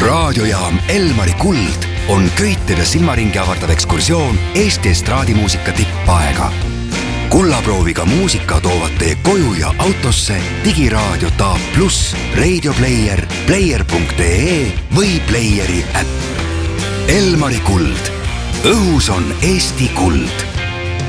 raadiojaam Elmari Kuld on köitev ja silmaringi avardav ekskursioon Eesti estraadimuusika tippaega. Kullaprooviga muusika toovad teie koju ja autosse digiraadio Taap Plus, Radio Player, player.ee või Playeri äpp. Elmari Kuld. Õhus on Eesti kuld.